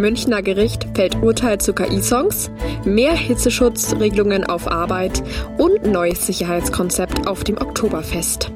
Münchner Gericht fällt Urteil zu KI-Songs, mehr Hitzeschutzregelungen auf Arbeit und neues Sicherheitskonzept auf dem Oktoberfest.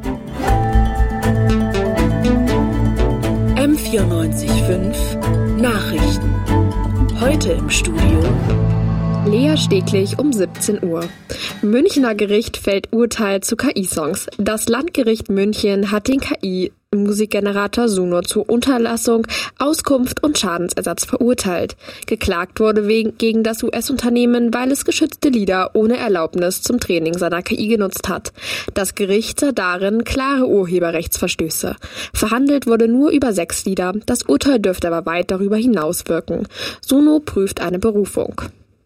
M94.5 Nachrichten. Heute im Studio Lea Steglich um 17 Uhr. Münchner Gericht fällt Urteil zu KI-Songs. Das Landgericht München hat den KI-Musikgenerator Suno zu Unterlassung, Auskunft und Schadensersatz verurteilt. Geklagt wurde gegen das US-Unternehmen, weil es geschützte Lieder ohne Erlaubnis zum Training seiner KI genutzt hat. Das Gericht sah darin klare Urheberrechtsverstöße. Verhandelt wurde nur über 6 Lieder. Das Urteil dürfte aber weit darüber hinaus wirken. Suno prüft eine Berufung.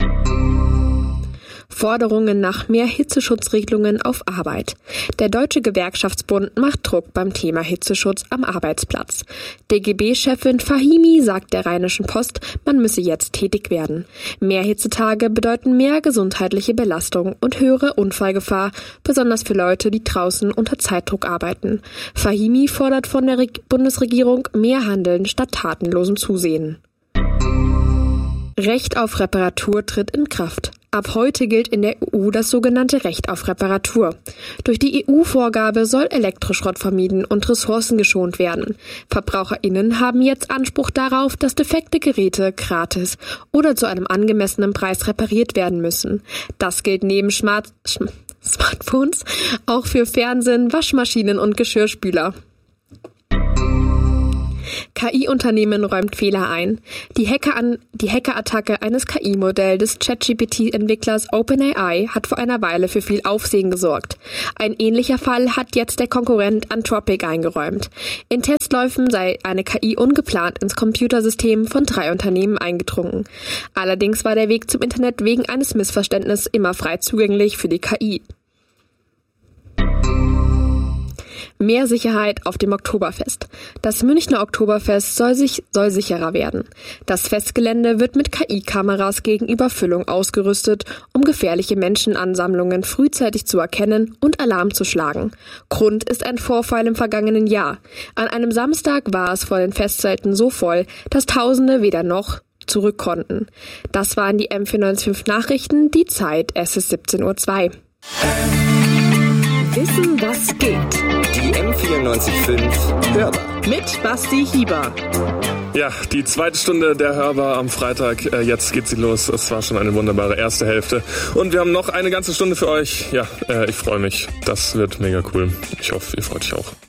Forderungen nach mehr Hitzeschutzregelungen auf Arbeit. Der Deutsche Gewerkschaftsbund macht Druck beim Thema Hitzeschutz am Arbeitsplatz. DGB-Chefin Fahimi sagt der Rheinischen Post, man müsse jetzt tätig werden. Mehr Hitzetage bedeuten mehr gesundheitliche Belastung und höhere Unfallgefahr, besonders für Leute, die draußen unter Zeitdruck arbeiten. Fahimi fordert von der Bundesregierung mehr Handeln statt tatenlosem Zusehen. Recht auf Reparatur tritt in Kraft. Ab heute gilt in der EU das sogenannte Recht auf Reparatur. Durch die EU-Vorgabe soll Elektroschrott vermieden und Ressourcen geschont werden. VerbraucherInnen haben jetzt Anspruch darauf, dass defekte Geräte gratis oder zu einem angemessenen Preis repariert werden müssen. Das gilt neben Smartphones auch für Fernsehen, Waschmaschinen und Geschirrspüler. KI-Unternehmen räumt Fehler ein. Die Hackerattacke eines KI-Modells des ChatGPT-Entwicklers OpenAI hat vor einer Weile für viel Aufsehen gesorgt. Ein ähnlicher Fall hat jetzt der Konkurrent Anthropic eingeräumt. In Testläufen sei eine KI ungeplant ins Computersystem von 3 Unternehmen eingedrungen. Allerdings war der Weg zum Internet wegen eines Missverständnisses immer frei zugänglich für die KI. Mehr Sicherheit auf dem Oktoberfest. Das Münchner Oktoberfest soll sicherer werden. Das Festgelände wird mit KI-Kameras gegen Überfüllung ausgerüstet, um gefährliche Menschenansammlungen frühzeitig zu erkennen und Alarm zu schlagen. Grund ist ein Vorfall im vergangenen Jahr. An einem Samstag war es vor den Festzelten so voll, dass Tausende weder noch zurück konnten. Das waren die M94.5 Nachrichten. Die Zeit, es ist 17:02 Uhr. Wissen, was geht. Die M94.5 Hörbar. Mit Basti Hieber. Ja, die zweite Stunde der Hörbar am Freitag. Jetzt geht sie los. Es war schon eine wunderbare erste Hälfte. Und wir haben noch eine ganze Stunde für euch. Ja, ich freue mich. Das wird mega cool. Ich hoffe, ihr freut euch auch.